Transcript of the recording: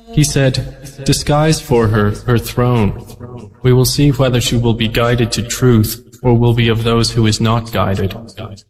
He said, disguise for her her throne. We will see whether she will be guided to truth or will be of those who is not guided.